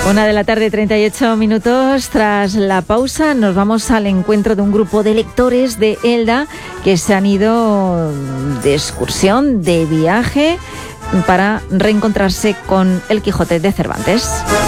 1:38. Tras la pausa nos vamos al encuentro de un grupo de lectores de Elda que se han ido de excursión, de viaje, para reencontrarse con El Quijote de Cervantes.